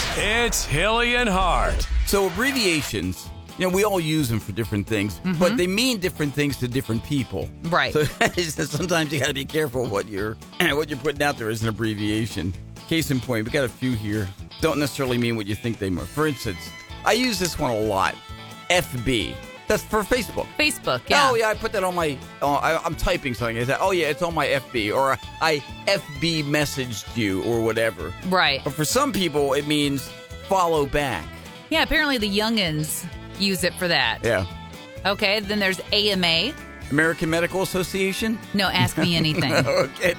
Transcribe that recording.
It's Hilly and Hart. So abbreviations, we all use them for different things, but they mean different things to different people. Right. So sometimes you got to be careful what you're putting out there as an abbreviation. Case in point, we got a few here. Don't necessarily mean what you think they mean. For instance, I use this one a lot. FB. That's for Facebook. Facebook, yeah. Oh, yeah, I put that on my... I'm typing something. I say, oh, yeah, it's on my FB. Or I FB messaged you or whatever. Right. But for some people, it means follow back. Yeah, apparently the youngins use it for that. Yeah. Okay, then there's AMA. American Medical Association? No, ask me anything. Okay,